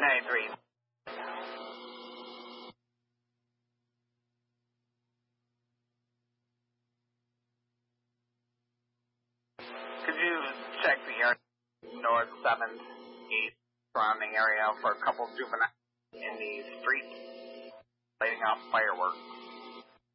93. Could you check the area north 7th, east surrounding area for a couple juveniles in the street lighting off fireworks?